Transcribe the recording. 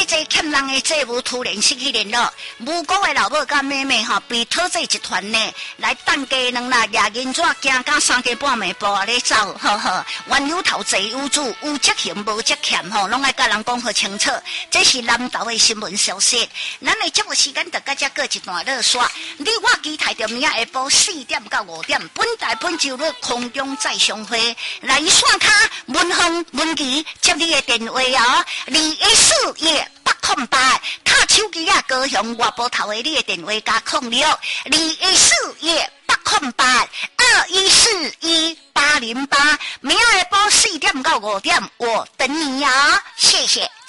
这欠人的债务突然失去联络，无辜的老母甲妹妹被讨债集团呢来等鸡卵啦，抓银纸行到3更半暝步咧走，冤有头债有主，有责行无责欠拢爱甲人讲好清楚。这是南投的新闻消息。咱的节目时间就到这过一段落刷，你我期待着明仔下晡4点到5点，本台本周日空中再相会。来线卡文芳文琪接你的电话哦，214夜808，卡手机啊高雄外埔头的你的电话加06，214夜808，2141-808，明仔下晡4点到5点，我等你啊，谢谢。